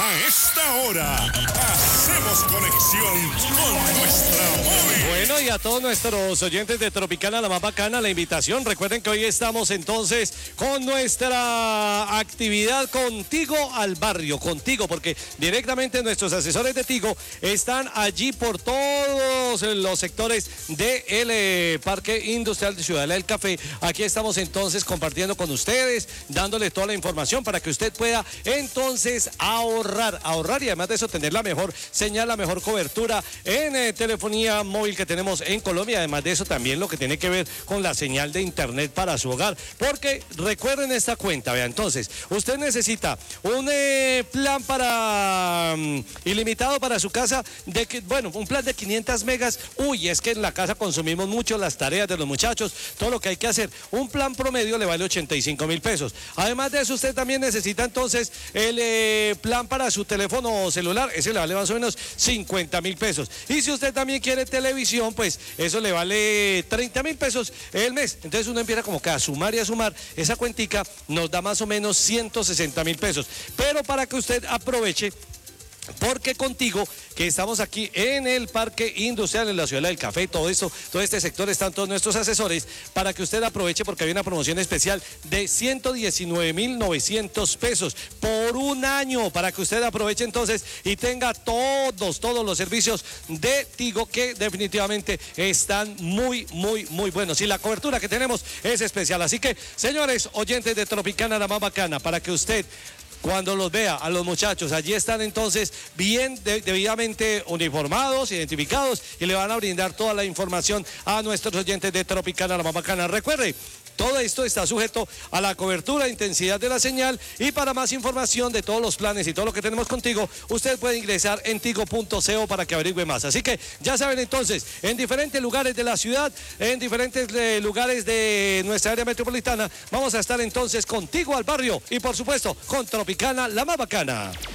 A esta hora hacemos conexión con nuestra móvil. Bueno, y a todos nuestros oyentes de Tropicana, la más bacana, la invitación. Recuerden que hoy estamos entonces con nuestra actividad Contigo al Barrio, contigo, porque directamente nuestros asesores de Tigo están allí por todos los sectores del Parque Industrial de Ciudadela del Café. Aquí estamos entonces compartiendo con ustedes, dándole toda la información para que usted pueda entonces ahorrar y además de eso tener la mejor señal, la mejor cobertura en telefonía móvil que tenemos en Colombia. Además de eso también lo que tiene que ver con la señal de internet para su hogar, porque recuerden esta cuenta, vea, entonces usted necesita un plan para ilimitado para su casa un plan de 500 megas. Uy, es que en la casa consumimos mucho, las tareas de los muchachos, todo lo que hay que hacer. Un plan promedio le vale 85.000 pesos. Además de eso, usted también necesita entonces el plan para su teléfono celular, ese le vale más o menos 50.000 pesos. Y si usted también quiere televisión, pues eso le vale 30.000 pesos el mes. Entonces uno empieza como que a sumar y a sumar, esa cuentica nos da más o menos 160.000 pesos. Pero para que usted aproveche, porque contigo, que estamos aquí en el Parque Industrial, en la Ciudad del Café, todo esto, todo este sector, están todos nuestros asesores, para que usted aproveche, porque hay una promoción especial de 119.900 pesos por un año, para que usted aproveche entonces y tenga todos los servicios de Tigo, que definitivamente están muy buenos. Y la cobertura que tenemos es especial. Así que, señores oyentes de Tropicana, la más bacana, para que usted, cuando los vea a los muchachos, allí están entonces bien debidamente uniformados, identificados, y le van a brindar toda la información a nuestros oyentes de Tropicana, la más bacana. Recuerde, todo esto está sujeto a la cobertura e intensidad de la señal, y para más información de todos los planes y todo lo que tenemos contigo, usted puede ingresar en tigo.co para que averigüe más. Así que ya saben entonces, en diferentes lugares de la ciudad, en diferentes lugares de nuestra área metropolitana, vamos a estar entonces contigo al barrio y por supuesto con Tropicana, la más bacana.